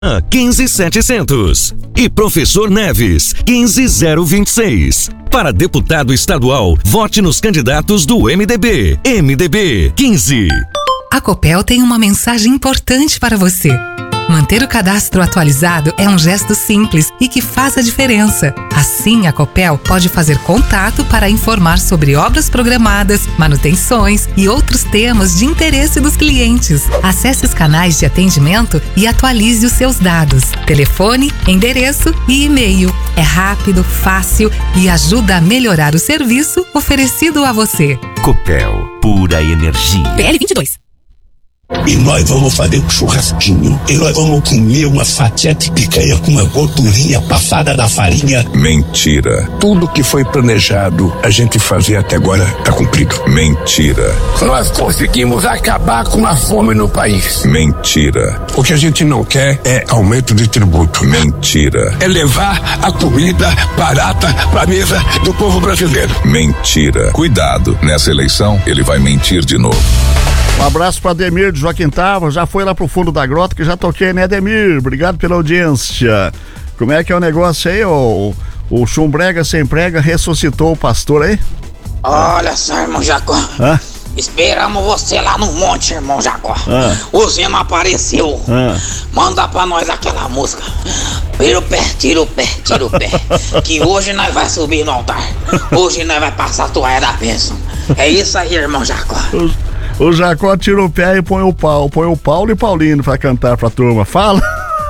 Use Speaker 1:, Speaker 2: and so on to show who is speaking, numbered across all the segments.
Speaker 1: 15700 e Professor Neves 15026. Para deputado estadual, vote nos candidatos do MDB. MDB 15.
Speaker 2: A Copel tem uma mensagem importante para você. Manter o cadastro atualizado é um gesto simples e que faz a diferença. Assim, a Copel pode fazer contato para informar sobre obras programadas, manutenções e outros temas de interesse dos clientes. Acesse os canais de atendimento e atualize os seus dados. Telefone, endereço e e-mail. É rápido, fácil e ajuda a melhorar o serviço oferecido a você.
Speaker 1: Copel, pura energia.
Speaker 2: PL 22.
Speaker 3: E nós vamos fazer um churrasquinho. E nós vamos comer uma fatia de picanha com uma gordurinha passada na farinha.
Speaker 4: Mentira. Tudo que foi planejado a gente fazer até agora tá cumprido. Mentira.
Speaker 3: Nós conseguimos acabar com a fome no país.
Speaker 4: Mentira. O que a gente não quer é aumento de tributo. Mentira.
Speaker 3: É levar a comida barata pra mesa do povo brasileiro.
Speaker 4: Mentira. Cuidado, nessa eleição ele vai mentir de novo.
Speaker 5: Um abraço para Ademir de Joaquim Tava, já foi lá pro fundo da grota que já toquei, né, Ademir? Obrigado pela audiência. Como é que é o negócio aí? O Chumbrega sem prega ressuscitou o pastor aí?
Speaker 6: Olha só, irmão Jacó. Esperamos você lá no monte, irmão Jacó. O Zeno apareceu. Manda pra nós aquela música. Tira o pé, tira o pé, tira o pé. Que hoje nós vai subir no altar. Hoje nós vai passar a toalha da bênção. É isso aí, irmão Jacó.
Speaker 5: O Jacó tira o pé e põe o Paulo e Paulinho pra cantar pra turma. Fala!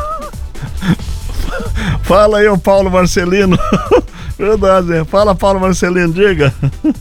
Speaker 5: Fala aí, o Paulo Marcelino. Verdade, fala, Paulo Marcelino, diga.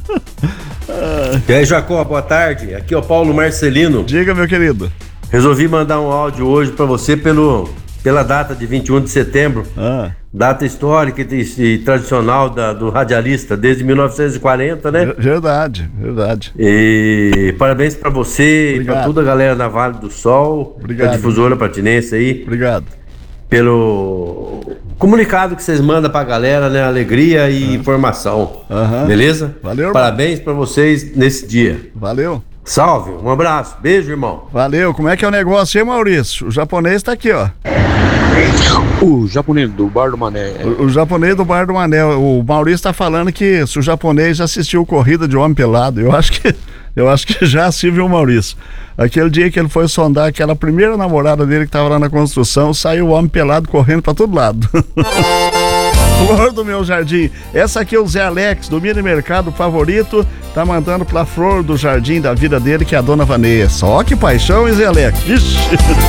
Speaker 7: E aí, Jacó, boa tarde. Aqui é o Paulo Marcelino.
Speaker 5: Diga, meu querido.
Speaker 7: Resolvi mandar um áudio hoje pra você pela data de 21 de setembro. Data histórica e tradicional do radialista, desde 1940, né?
Speaker 5: Verdade.
Speaker 7: E parabéns pra você e pra toda a galera da Vale do Sol, da Difusora Patinense aí.
Speaker 5: Obrigado.
Speaker 7: Pelo comunicado que vocês mandam pra galera, né? Alegria e informação. Beleza?
Speaker 5: Valeu,
Speaker 7: parabéns pra vocês nesse dia.
Speaker 5: Valeu.
Speaker 7: Salve, um abraço, beijo, irmão.
Speaker 5: Valeu, como é que é o negócio aí, Maurício? O japonês tá aqui, ó.
Speaker 8: O japonês do Bar do Mané.
Speaker 5: O japonês do Bar do Mané. O Maurício tá falando que se o japonês já assistiu Corrida de Homem Pelado. Eu acho que já assistiu o Maurício. Aquele dia que ele foi sondar aquela primeira namorada dele que tava lá na construção, saiu o homem pelado correndo pra todo lado. Flor do meu jardim. Essa aqui é o Zé Alex, do Mini Mercado Favorito. Tá mandando pra flor do jardim da vida dele, que é a dona Vanessa. Ó que paixão, hein, Zé Alex? Ixi.